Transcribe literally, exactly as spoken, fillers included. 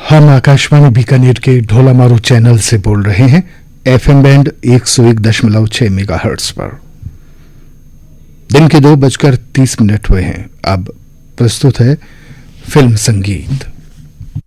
हम आकाशवाणी बीकानेर के ढोला मारू चैनल से बोल रहे हैं एफएम बैंड एक सौ एक दशमलव छह मेगाहर्ट्ज पर। दिन के दो बजकर तीस मिनट हुए हैं। अब प्रस्तुत है फिल्म संगीत।